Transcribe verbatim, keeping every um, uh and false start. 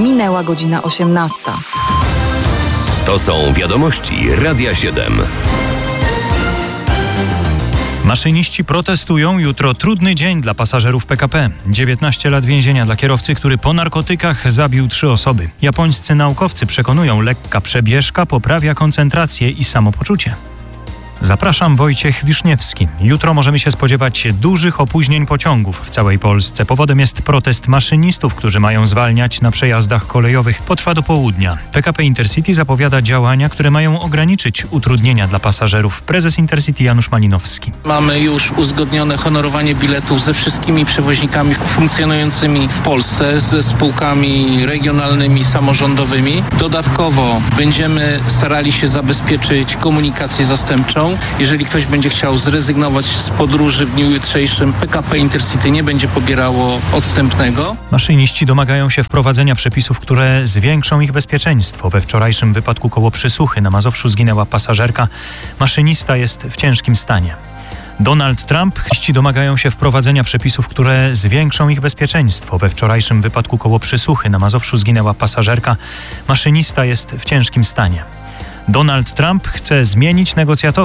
Minęła godzina osiemnasta. To są wiadomości Radia siedem. Maszyniści protestują. Jutro trudny dzień dla pasażerów P K P. dziewiętnaście lat więzienia dla kierowcy, który po narkotykach zabił trzy osoby. Japońscy naukowcy przekonują, lekka przebieżka poprawia koncentrację i samopoczucie. Zapraszam, Wojciech Wiszniewski. Jutro możemy się spodziewać dużych opóźnień pociągów w całej Polsce. Powodem jest protest maszynistów, którzy mają zwalniać na przejazdach kolejowych. Potrwa do południa. P K P Intercity zapowiada działania, które mają ograniczyć utrudnienia dla pasażerów. Prezes Intercity Janusz Malinowski. Mamy już uzgodnione honorowanie biletów ze wszystkimi przewoźnikami funkcjonującymi w Polsce, ze spółkami regionalnymi, samorządowymi. Dodatkowo będziemy starali się zabezpieczyć komunikację zastępczą. Jeżeli ktoś będzie chciał zrezygnować z podróży w dniu jutrzejszym, P K P Intercity nie będzie pobierało odstępnego. Maszyniści domagają się wprowadzenia przepisów, które zwiększą ich bezpieczeństwo. We wczorajszym wypadku koło Przysuchy na Mazowszu zginęła pasażerka. Maszynista jest w ciężkim stanie. Donald Trump domagają się wprowadzenia przepisów, które zwiększą ich bezpieczeństwo. We wczorajszym wypadku koło Przysuchy na Mazowszu zginęła pasażerka. Maszynista jest w ciężkim stanie. Donald Trump chce zmienić negocjatorów.